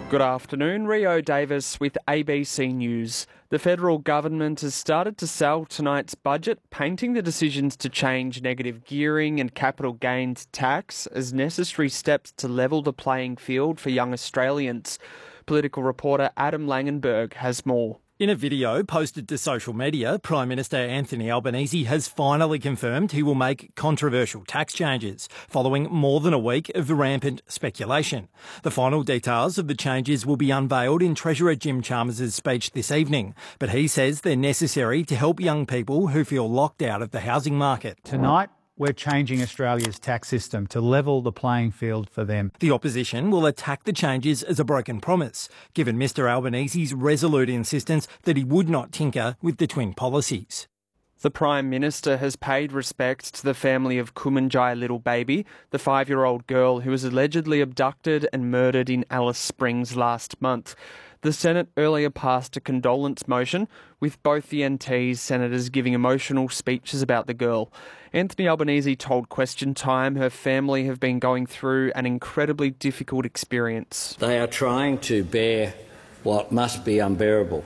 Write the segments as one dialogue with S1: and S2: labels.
S1: Good afternoon, Rio Davis with ABC News. The federal government has started to sell tonight's budget, painting the decisions to change negative gearing and capital gains tax as necessary steps to level the playing field for young Australians. Political reporter Adam Langenberg has more.
S2: In a video posted to social media, Prime Minister Anthony Albanese has finally confirmed he will make controversial tax changes, following more than a week of rampant speculation. The final details of the changes will be unveiled in Treasurer Jim Chalmers' speech this evening, but he says they're necessary to help young people who feel locked out of the housing market.
S3: Tonight, we're changing Australia's tax system to level the playing field for them.
S2: The opposition will attack the changes as a broken promise, given Mr Albanese's resolute insistence that he would not tinker with the twin policies.
S1: The Prime Minister has paid respects to the family of Kumanjai Little Baby, the 5-year-old girl who was allegedly abducted and murdered in Alice Springs last month. The Senate earlier passed a condolence motion, with both the NT's senators giving emotional speeches about the girl. Anthony Albanese told Question Time her family have been going through an incredibly difficult experience.
S4: They are trying to bear what must be unbearable.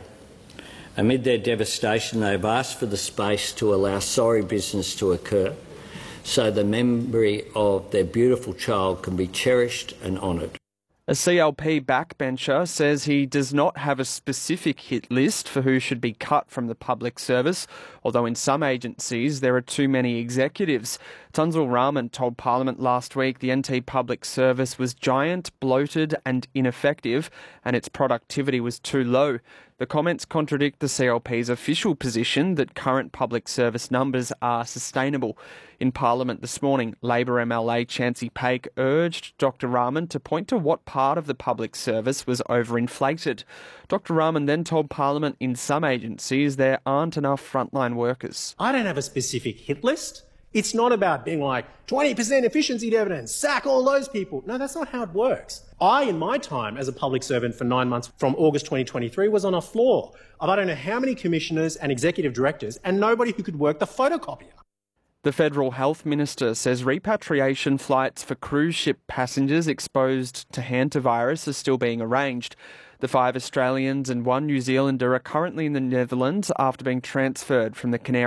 S4: Amid their devastation, they have asked for the space to allow sorry business to occur so the memory of their beautiful child can be cherished and honoured.
S1: A CLP backbencher says he does not have a specific hit list for who should be cut from the public service, although in some agencies there are too many executives. Tunzel Rahman told Parliament last week the NT public service was giant, bloated and ineffective, and its productivity was too low. The comments contradict the CLP's official position that current public service numbers are sustainable. In Parliament this morning, Labor MLA Chancey Paik urged Dr Rahman to point to what part of the public service was overinflated. Dr Rahman then told Parliament in some agencies there aren't enough frontline workers.
S5: I don't have a specific hit list. It's not about being like 20% efficiency dividends, sack all those people. No, that's not how it works. I, in my time as a public servant for 9 months from August 2023, was on a floor of I don't know how many commissioners and executive directors and nobody who could work the photocopier.
S1: The Federal Health Minister says repatriation flights for cruise ship passengers exposed to hantavirus are still being arranged. The 5 Australians and 1 New Zealander are currently in the Netherlands after being transferred from the Canary